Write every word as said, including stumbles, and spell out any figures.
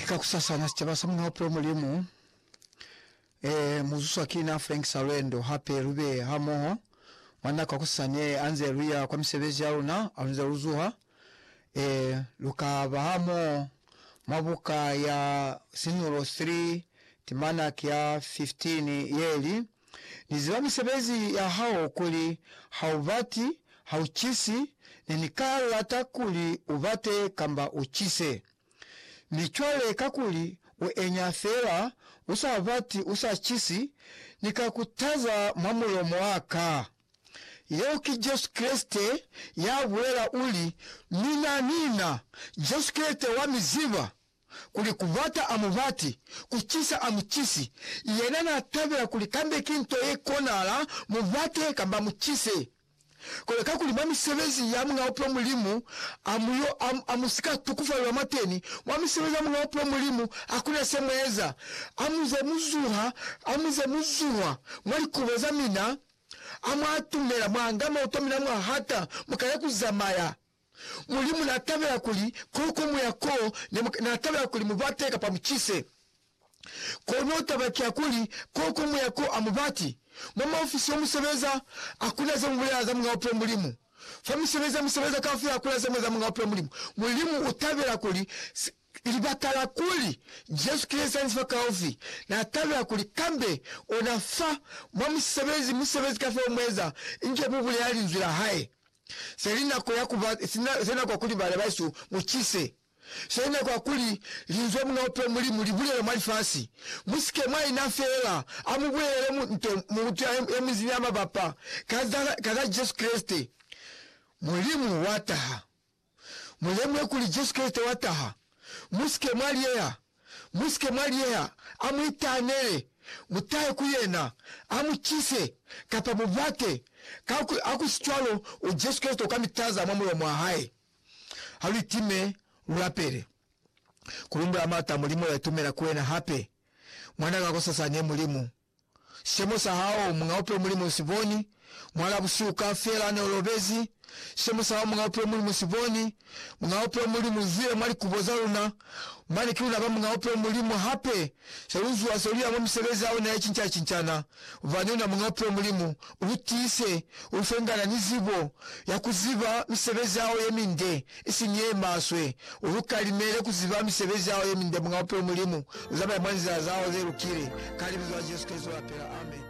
Ikakusasana sichaba mwa pro mulimu eh muzusu akina Frank Salendo hape rube hamo mwana kakusanye anze ruya kwa msebezi yauna anze ruzuha eh lukaba hamo mabuka ya sinuro three timana kia fifteen yeli niziwa msebezi ya hao kuli hauvati hauchisi ninikala atakuli uvate kamba uchise michwale kakuli we enyafera usavati usachisi nikakutaza mamulo mwaka yeo ki Jesu Kriste ya wera uli nina nina Jesu Kriste wa miziva kuli kuvata amuvati kuchisa amuchisi yenana tabela kuli kambe kinto ye konala muvate kamba muchise kole kakuli mami sebezi ya mga opro mulimu amuyo am, amusika tukufa wa mateni mami sebezi ya mga opro mulimu akuna semweza amuze muzuha amuze muzuha mwali kubeza mina amatumela mwangama utomina mwa hata mukaya kuzamaya mulimu na tabela kuli koko muyako na tabela kuli mubate kapa mchise kono tabakia kuli koko muyako amubati mama ofisi omusebeza akuna za mbulya za mga opro mulimu fami sebeza musebeza kafi akuna za mga opro mulimu mulimu utabela kuli ilibatala kuli Jesu Kristo nfaka ofi na tabela kuli kambe onafa mama sebezi musebezi kafi omweza inje bubuli ali nzira hae selina ko yakuba sina kwa kuli bale baisu muchise Sena kwa kuli linzo muna opro mulimu libulele malifasi musike mai nafela amubwele mto mutu emizi ya mabapa kaza kaza Jesu Kristo mulimu wataha mulimu kuli Jesu Kristo wataha musike maliya musike maliya amuitanele mutaye kuyena amuchise kapa mubake kaku akusichwalo u Jesu Kristo kamitaza mamulo mwahae halitime urapere kurumbura amata mulimo yatumera kwena hape mwana gakosa sanye mulimu shemo sahao mngaupe mulimu siboni mwala busuka fela na olobezi shemo sahao mngaupe mulimu siboni mngaupe mulimu zile mali kubozaruna mali kiuna ba mngaupe mulimu hape seruzu asolia mu misebeza au na echincha chinchana vanyuna mngaupe mulimu utise ufengana nizibo yakuziba misebeza au yeminde isinye maswe urukalimere kuziba misebeza au yeminde mngaupe mulimu uzaba mwanza zao zerukire kali bizwa Yesu Kristo apera amen.